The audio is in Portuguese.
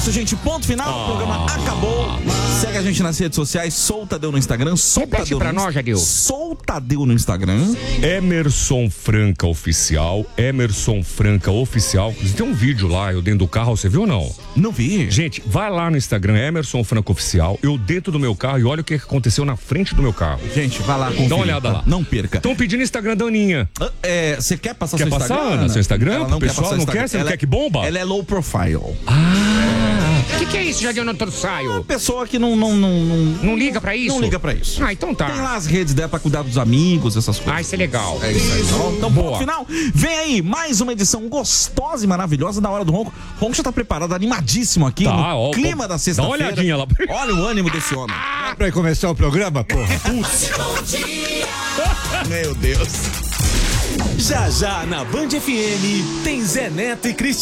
isso, gente. Ponto final. O programa acabou. Segue a gente nas redes sociais. Soltadeu no Instagram. Repete pra nós, Jadil. Soltadeu no Instagram. Emerson Franca Oficial. Emerson Franca Oficial. Tem um vídeo lá, eu dentro do carro, você viu ou não? Não vi. Gente, vai lá no Instagram, Emerson Franca Oficial. Eu dentro do meu carro e olha o que aconteceu na frente do meu carro. Gente, vai lá conferir. Dá uma olhada lá. Não perca. Estão pedindo Instagram da Aninha. Você quer passar Quer seu passar, Instagram? Ana, seu Instagram? Ela não O pessoal quer não passar quer? Você não quer que bomba? Ela é low profile. O que é isso, Jadil Notursaio? Pessoa que não liga pra isso? Não liga pra isso. Ah, então tá. Tem lá as redes dela pra cuidar dos amigos, essas coisas. Ah, isso é legal. É isso aí. Então, Boa. ponto final. Vem aí, mais uma edição gostosa e maravilhosa da Hora do Ronco. O Ronco já tá preparado, animadíssimo aqui no clima da sexta-feira. Dá uma olhadinha lá. Olha o ânimo desse homem. Pra começar o programa, porra. Putz. Meu Deus. Já já na Band FM tem Zé Neto e Cristiano.